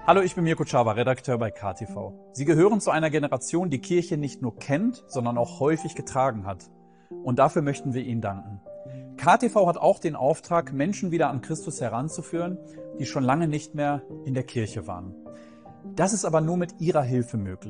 Hallo, ich bin Mirko Czawa, Redakteur bei KTV. Sie gehören zu einer Generation, die Kirche nicht nur kennt, sondern auch häufig getragen hat. Und dafür möchten wir Ihnen danken. KTV hat auch den Auftrag, Menschen wieder an Christus heranzuführen, die schon lange nicht mehr in der Kirche waren. Das ist aber nur mit Ihrer Hilfe möglich.